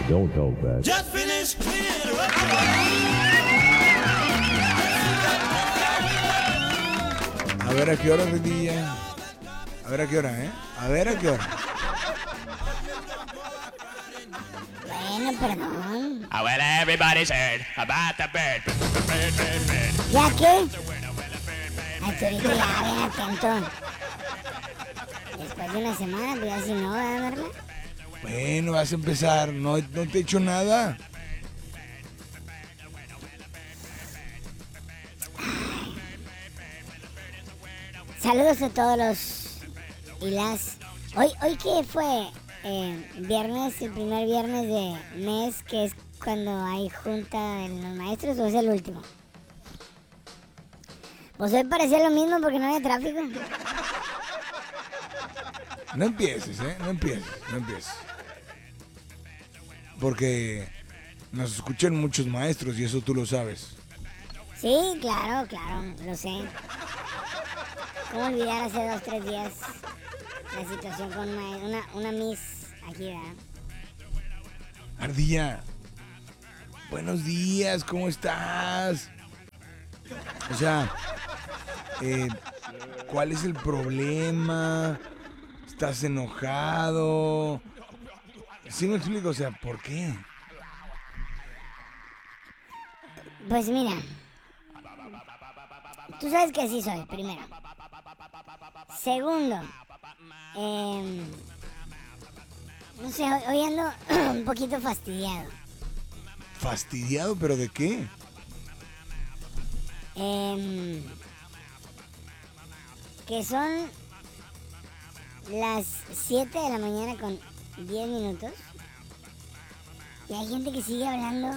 Don't hold back. Just finished cleaning up. A ver a qué hora, Ridilla. A ver a qué hora, ¿eh? A ver a qué hora. Bueno, perdón. Oh, well, everybody's heard about the bird. ¿Ya qué? Arturito, ya, bien atento. Después de una semana, pues ya si no, ¿verdad, Marla? Bueno, vas a empezar. No te he hecho nada. Saludos a todos los y las. Hoy que fue viernes, el primer viernes de mes, que es cuando hay junta de los maestros, o es el último. Pues hoy parecía lo mismo porque no había tráfico. No empieces, ¿eh? No empieces. Porque nos escuchan muchos maestros y eso tú lo sabes. Sí, claro, lo sé. ¿Cómo olvidar hace 2-3 días la situación con una Miss aquí, ¿verdad? Ardilla, buenos días, ¿cómo estás? O sea, ¿cuál es el problema? ¿Estás enojado? ¿Sí me explico? O sea, ¿por qué? Pues mira, tú sabes que así soy, primero. Segundo, no sé, hoy ando un poquito fastidiado. ¿Fastidiado? ¿Pero de qué? Que son las 7 de la mañana con 10 minutos y hay gente que sigue hablando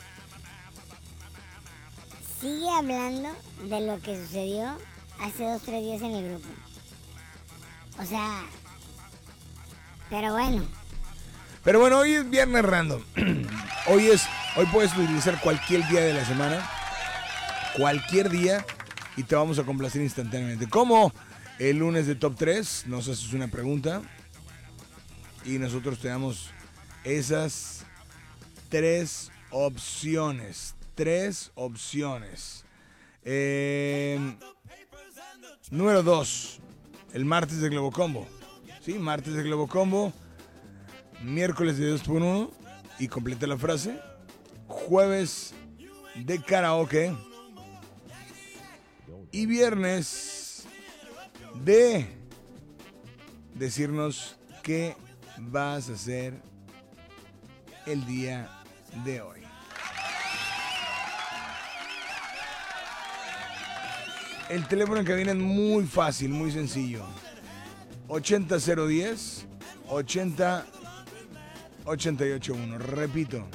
de lo que sucedió hace 2-3 días en el grupo. O sea, pero bueno, hoy es viernes random. Hoy puedes utilizar cualquier día de la semana, cualquier día, y te vamos a complacer instantáneamente. Como el lunes de Top 3, nos haces una pregunta y nosotros te damos esas tres opciones. Número 2, el martes de Globo Combo. Sí, martes de Globo Combo. Miércoles de 2x1 y completa la frase. Jueves de karaoke. Y viernes de decirnos qué vas a hacer el día de hoy. El teléfono en cabina es muy fácil, muy sencillo. 80010 80 881. Repito.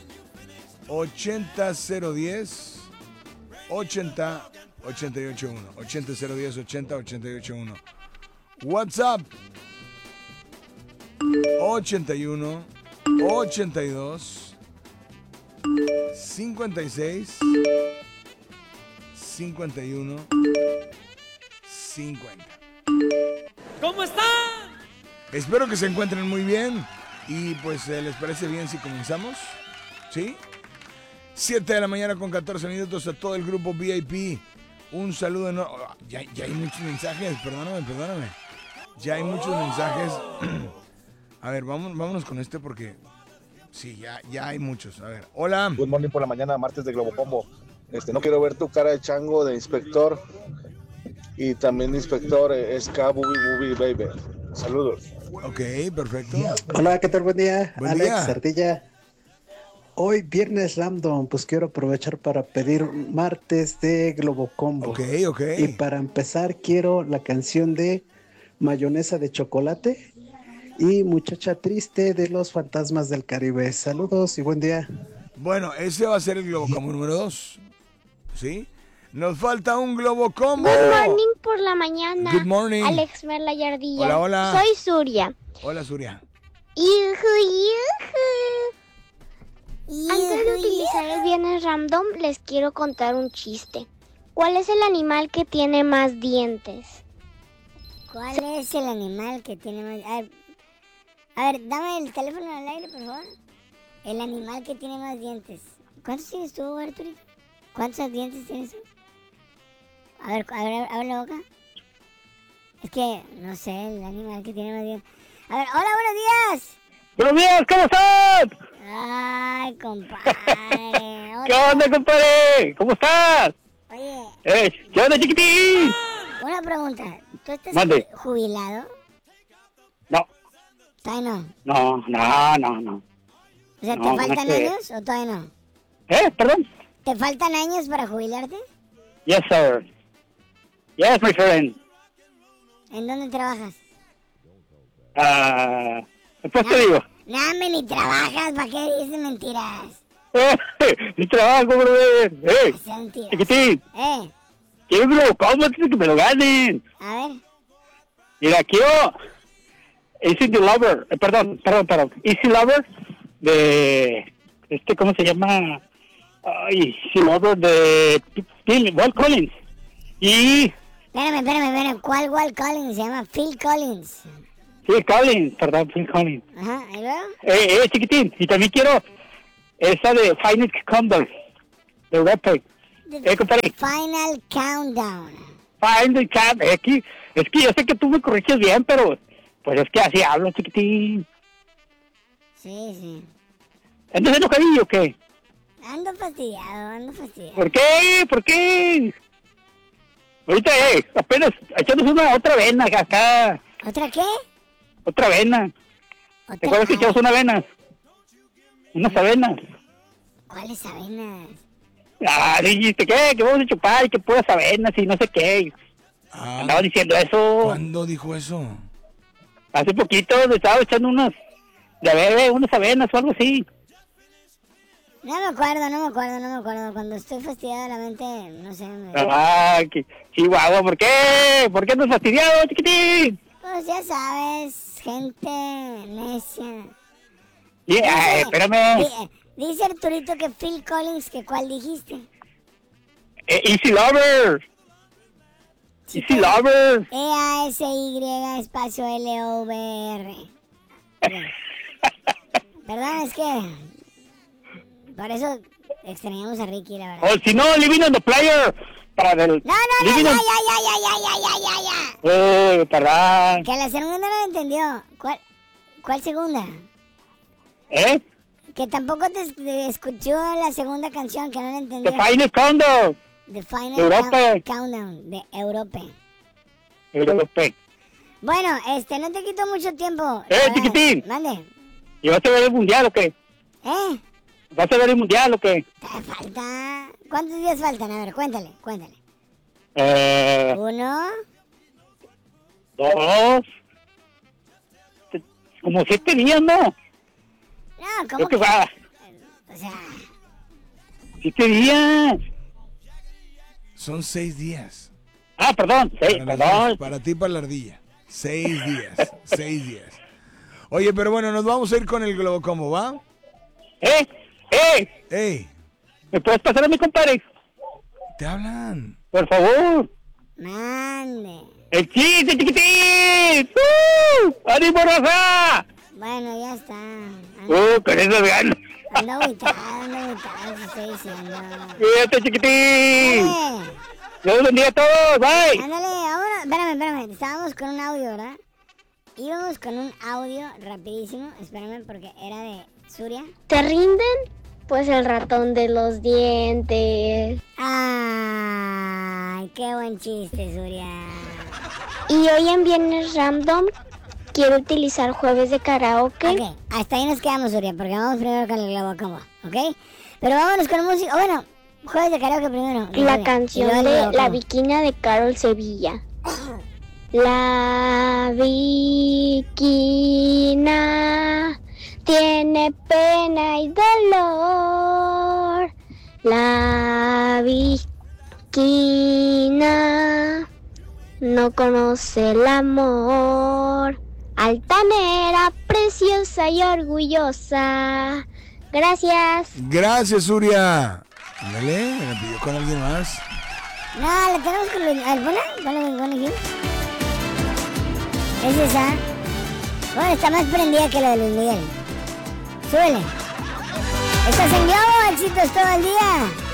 80010 80 881. 80010 80 881. WhatsApp 81 82 56 51 50. ¿Cómo están? Espero que se encuentren muy bien. Y pues, ¿les parece bien si comenzamos? ¿Sí? 7 de la mañana con 14 minutos a todo el grupo VIP. Un saludo enorme. Ya hay muchos mensajes, perdóname. Ya hay muchos mensajes. A ver, vámonos con este porque... Sí, ya hay muchos. A ver, hola. Good morning por la mañana, martes de Globo Combo. No quiero ver tu cara de chango de inspector. Y también de inspector SK Bubi Baby. Saludos. Ok, perfecto. Hola, ¿qué tal? Buen día. Buen Alex día. Ardilla. Hoy viernes random, pues quiero aprovechar para pedir un martes de Globo Combo. Ok. Y para empezar quiero la canción de Mayonesa de Chocolate y Muchacha Triste de los Fantasmas del Caribe. Saludos y buen día. Bueno, ese va a ser el Globo Combo número 2. ¿Sí? Nos falta un Globo Combo. Good morning por la mañana. Good morning. Alex Merla y Ardilla. Hola. Soy Surya. Hola, Surya. Antes de utilizar el viernes random, les quiero contar un chiste. ¿Cuál es el animal que tiene más dientes? ¿Cuál es el animal que tiene más? A ver, dame el teléfono al aire, por favor. El animal que tiene más dientes. ¿Cuántos tienes tú, Arturito? ¿Cuántos dientes tienes tú? A ver, abre la boca. Es que, no sé, el animal que tiene más dientes. A ver, hola, buenos días. Buenos días, ¿cómo estás? Ay, compadre. ¿Qué onda, compadre? ¿Cómo estás? Oye, ¿Qué onda, chiquitín? una pregunta. ¿Tú estás Mande. jubilado? No, Todavía no. no. O sea, No, ¿te faltan no es que- años o todavía no? Perdón. ¿Te faltan años para jubilarte? Yes, sir. Yes, my friend. ¿En dónde trabajas? Después te digo. No, hombre, ni trabajas. ¿Para qué dices mentiras? Mi trabajo, brother. Hacer mentiras. Chiquitín. Quiero un Globocombo antes de que me lo ganen. A ver. Mira, quiero Easy Lover. Perdón. Easy Lover de... ¿cómo se llama? Ay, Easy Lover de Walt Collins. Y... Espérame. ¿Cuál Walt Collins? Se llama Phil Collins. Sí, Collins, perdón, Phil Collins. Ajá, ¿y luego? Chiquitín. Y también quiero esa de Finite Countdown, de Rapper. Compadre. Final Countdown. Finite Countdown. Es que yo sé que tú me corriges bien, pero pues es que así hablo, chiquitín. Sí. ¿Andas enojadillo o qué? Ando fastidiado. ¿Por qué? Ahorita, apenas echamos otra avena acá. ¿Otra qué? Otra avena. ¿Te acuerdas que echamos una avena? Unas avenas. ¿Cuáles avenas? Dijiste, ¿qué? Que vamos a chupar y que puras avenas y no sé qué. Andaba diciendo eso. ¿Cuándo dijo eso? Hace poquito le estaba echando unas avenas o algo así. No me acuerdo. Cuando estoy fastidiado de la mente, no sé. Que chihuahua, ¿por qué? ¿Por qué andas fastidiado, chiquitín? Pues ya sabes, gente necia. Espérame. Dice Arturito que Phil Collins, que ¿cuál dijiste? Easy Lover. Easy Lover. EASY espacio LOVR. Perdón, es que por eso extrañamos a Ricky, la verdad. O si no, Living on the Player. Para el... No, ya. Perdón. Que la segunda no la entendió. ¿Cuál segunda? Que tampoco te escuchó la segunda canción, que no la entendió. The Final Countdown. The Final Countdown de Europe. Bueno, no te quito mucho tiempo. Chiquitín. Mande. ¿Y vas a ver el mundial o qué? ¿Vas a ver el mundial o qué? Te falta. ¿Cuántos días faltan? A ver, cuéntale. 1, 2, como 7 días, ¿no? No, ¿cómo que? Va. O sea... 7 días. Son 6 días. Perdón, 6, perdón. Para ti, para la ardilla. 6 días. 6 días. Oye, pero bueno, nos vamos a ir con el Globocombo, ¿va? ¿Me puedes pasar a mi compadre? ¿Te hablan? Por favor. Mande. ¡El chiste, chiquitín! ¡Ánimo, raza! Bueno, ya está. Con esas ganas. Ando agüitado, te estoy diciendo. Cuídate, chiquitín. Dios bendiga a todos, bye. Ándale, ahora, espérame. Estábamos con un audio, ¿verdad? Íbamos con un audio rapidísimo. Espérame, porque era de Surya. ¿Te rinden? Pues el ratón de los dientes. Ay, qué buen chiste, Surya. Y hoy en Viernes Random quiero utilizar jueves de karaoke. Ok, hasta ahí nos quedamos, Surya, porque vamos primero con el Globocombo, ¿ok? Pero vámonos con música. Bueno, jueves de karaoke primero. La canción de La Viquina de Carol Sevilla. La Viquina tiene pena y dolor. La Viquina no conoce el amor. Altanera, preciosa y orgullosa. Gracias. Gracias, Surya. Ándale, me la pidió con alguien más. No, la tenemos con Luis. A ver, ponle aquí. Es esa. Bueno, está más prendida que la de Luis Miguel. Súbele. Estás en Globo, éxitos todo el día.